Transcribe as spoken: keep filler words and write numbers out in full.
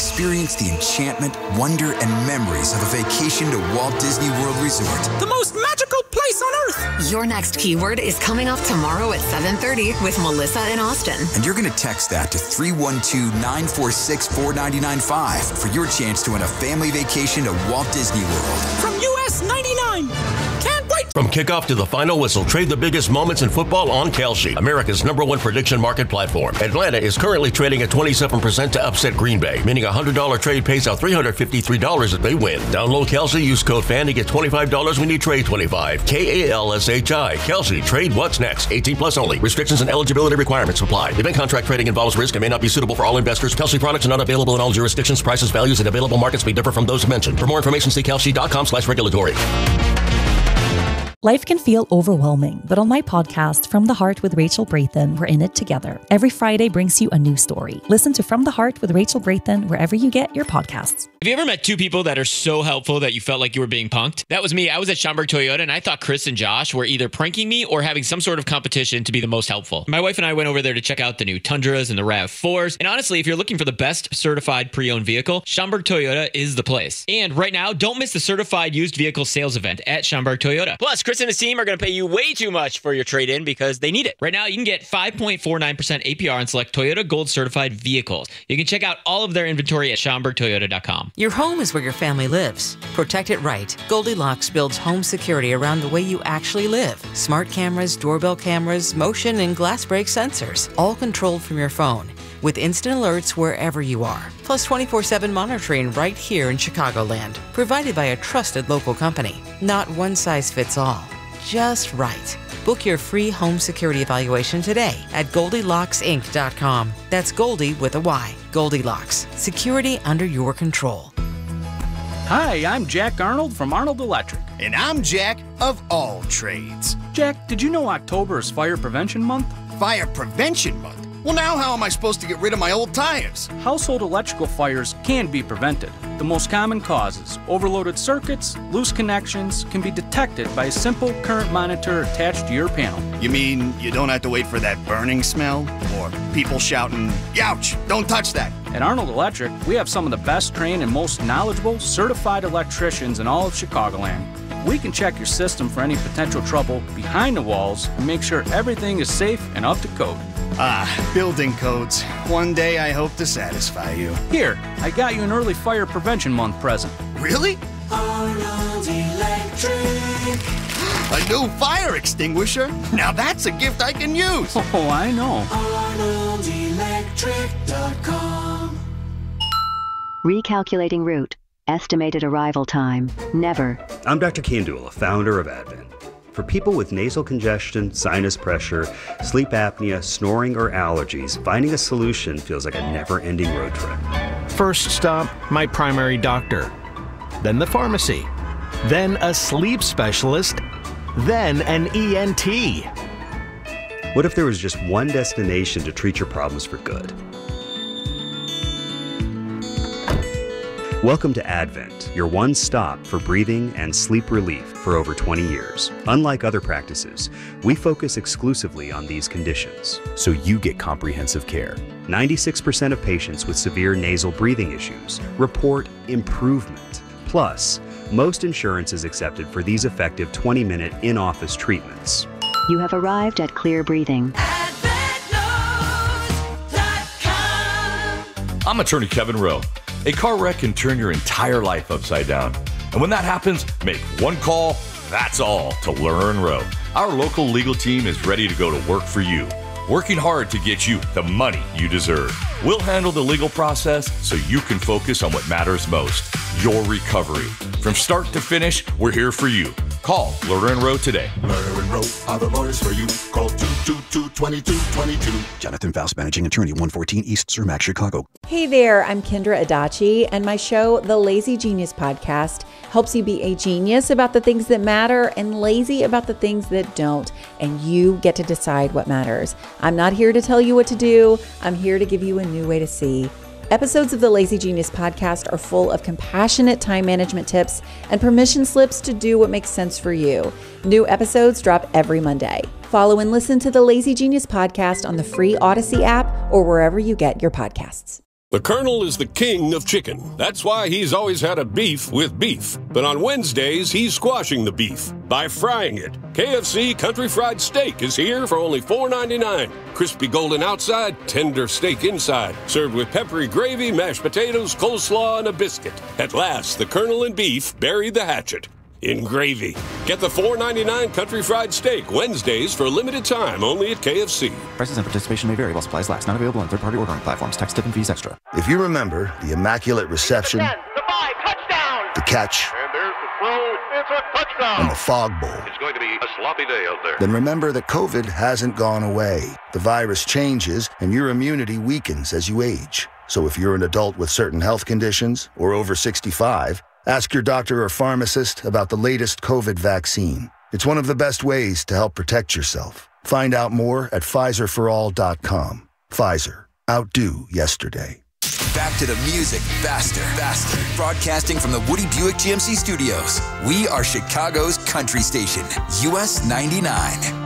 Experience the enchantment, wonder, and memories of a vacation to Walt Disney World Resort. The most magical place on Earth! Your next keyword is coming up tomorrow at seven thirty with Melissa and Austin. And you're going to text that to three one two, nine four six, four nine nine five for your chance to win a family vacation to Walt Disney World. From U S ninety-nine. Can't wait! From kickoff to the final whistle, trade the biggest moments in football on Kalshi, America's number one prediction market platform. Atlanta is currently trading at twenty-seven percent to upset Green Bay, meaning a one hundred dollars trade pays out three hundred fifty-three dollars if they win. Download Kalshi, use code FAN to get twenty-five dollars when you trade twenty-five. K A L S H I. Kalshi. Trade what's next. eighteen plus only. Restrictions and eligibility requirements apply. Event contract trading involves risk and may not be suitable for all investors. Kalshi products are not available in all jurisdictions. Prices, values, and available markets may differ from those mentioned. For more information, see kalshi.com slash regulatory. Life can feel overwhelming, but on my podcast, From the Heart with Rachel Brathen, we're in it together. Every Friday brings you a new story. Listen to From the Heart with Rachel Brathen wherever you get your podcasts. Have you ever met two people that are so helpful that you felt like you were being punked? That was me. I was at Schaumburg Toyota, and I thought Chris and Josh were either pranking me or having some sort of competition to be the most helpful. My wife and I went over there to check out the new Tundras and the RAV fours. And honestly, if you're looking for the best certified pre-owned vehicle, Schaumburg Toyota is the place. And right now, don't miss the certified used vehicle sales event at Schaumburg Toyota. Plus, Chris and his team are going to pay you way too much for your trade-in because they need it. Right now, you can get five point four nine percent A P R on select Toyota Gold certified vehicles. You can check out all of their inventory at schaumburg toyota dot com. Your home is where your family lives. Protect it right. Goldilocks builds home security around the way you actually live. Smart cameras, doorbell cameras, motion and glass break sensors, all controlled from your phone, with instant alerts wherever you are. Plus twenty-four seven monitoring right here in Chicagoland, provided by a trusted local company. Not one size fits all, just right. Book your free home security evaluation today at goldilocks inc dot com. That's Goldie with a Y. Goldilocks. Security under your control. Hi, I'm Jack Arnold from Arnold Electric. And I'm Jack of All Trades. Jack, did you know October is Fire Prevention Month? Fire Prevention Month? Well, now how am I supposed to get rid of my old tires? Household electrical fires can be prevented. The most common causes, overloaded circuits, loose connections, can be detected by a simple current monitor attached to your panel. You mean you don't have to wait for that burning smell? Or people shouting, "Youch, don't touch that"? At Arnold Electric, we have some of the best trained and most knowledgeable certified electricians in all of Chicagoland. We can check your system for any potential trouble behind the walls and make sure everything is safe and up to code. Ah, building codes. One day I hope to satisfy you. Here, I got you an early Fire Prevention Month present. Really? Arnold Electric. A new fire extinguisher? Now that's a gift I can use. Oh, I know. arnold electric dot com. Recalculating route. Estimated arrival time. Never. I'm Doctor Kandula, founder of Advent. For people with nasal congestion, sinus pressure, sleep apnea, snoring, or allergies, finding a solution feels like a never-ending road trip. First stop, my primary doctor. Then the pharmacy. Then a sleep specialist. Then an E N T. What if there was just one destination to treat your problems for good? Welcome to Advent, your one stop for breathing and sleep relief for over twenty years. Unlike other practices, we focus exclusively on these conditions, so you get comprehensive care. ninety-six percent of patients with severe nasal breathing issues report improvement. Plus, most insurance is accepted for these effective twenty-minute in-office treatments. You have arrived at Clear Breathing. I'm attorney Kevin Rowe. A car wreck can turn your entire life upside down. And when that happens, make one call, that's all, to Lerner and Rowe. Our local legal team is ready to go to work for you, working hard to get you the money you deserve. We'll handle the legal process so you can focus on what matters most, your recovery. From start to finish, we're here for you. Call Lerner and Rowe today. Lerner and Rowe are the lawyers for you. Call two two two, two two two two. Jonathan Faust, Managing Attorney, one fourteen East Cermak, Chicago. Hey there, I'm Kendra Adachi, and my show, The Lazy Genius Podcast, helps you be a genius about the things that matter and lazy about the things that don't, and you get to decide what matters. I'm not here to tell you what to do. I'm here to give you a new way to see. Episodes of the Lazy Genius Podcast are full of compassionate time management tips and permission slips to do what makes sense for you. New episodes drop every Monday. Follow and listen to the Lazy Genius Podcast on the free Odyssey app or wherever you get your podcasts. The Colonel is the king of chicken. That's why he's always had a beef with beef. But on Wednesdays, he's squashing the beef by frying it. K F C Country Fried Steak is here for only four ninety-nine. Crispy golden outside, tender steak inside. Served with peppery gravy, mashed potatoes, coleslaw, and a biscuit. At last, the Colonel and beef buried the hatchet in gravy. Get the four ninety-nine Country Fried Steak Wednesdays for a limited time only at K F C. Prices and participation may vary while supplies last. Not available on third-party ordering platforms. Tax, tip, and fees extra. If you remember the immaculate reception, the five, touchdown, the catch, and there's the throw, it's a touchdown, and the fog bowl, it's going to be a sloppy day out there. Then remember that COVID hasn't gone away. The virus changes, and your immunity weakens as you age. So if you're an adult with certain health conditions or over sixty-five, ask your doctor or pharmacist about the latest COVID vaccine. It's one of the best ways to help protect yourself. Find out more at Pfizer for all dot com. Pfizer. Outdo yesterday. Back to the music faster, faster. Broadcasting from the Woody Buick G M C studios. We are Chicago's country station, U S ninety-nine.